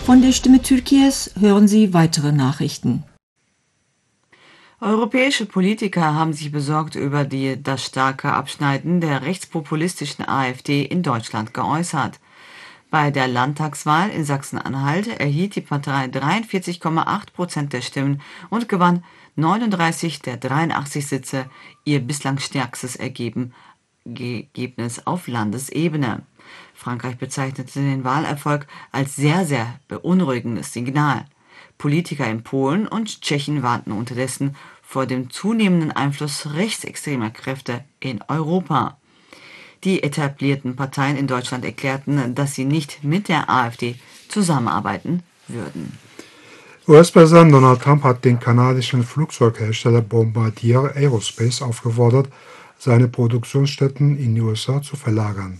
Von der Stimme Türkiye's hören Sie weitere Nachrichten. Europäische Politiker haben sich besorgt über das starke Abschneiden der rechtspopulistischen AfD in Deutschland geäußert. Bei der Landtagswahl in Sachsen-Anhalt erhielt die Partei 43,8% der Stimmen und gewann 39 der 83 Sitze, ihr bislang stärkstes Ergebnis auf Landesebene. Frankreich bezeichnete den Wahlerfolg als sehr, sehr beunruhigendes Signal. Politiker in Polen und Tschechien warnten unterdessen vor dem zunehmenden Einfluss rechtsextremer Kräfte in Europa. Die etablierten Parteien in Deutschland erklärten, dass sie nicht mit der AfD zusammenarbeiten würden. US-Präsident Donald Trump hat den kanadischen Flugzeughersteller Bombardier Aerospace aufgefordert, seine Produktionsstätten in die USA zu verlagern.